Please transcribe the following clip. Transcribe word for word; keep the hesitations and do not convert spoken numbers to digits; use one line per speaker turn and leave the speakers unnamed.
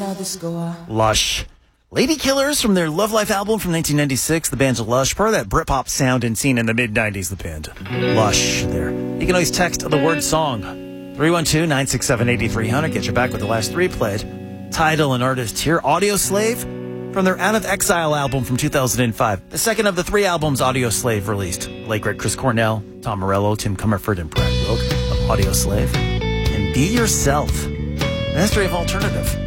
Lush. Lady Killers from their Love Life album from nineteen ninety-six. The band's Lush, part of that Britpop sound and scene in the mid-nineties, the band. Lush there. You can always text the word song. three one two, nine six seven, eight three zero zero. Get you back with the last three played. Title and artist here. Audio Slave from their Out of Exile album from two thousand five. The second of the three albums Audio Slave released. Late great Chris Cornell, Tom Morello, Tim Comerford, and Brad Wilk of Audio Slave. And Be Yourself. The history of alternative.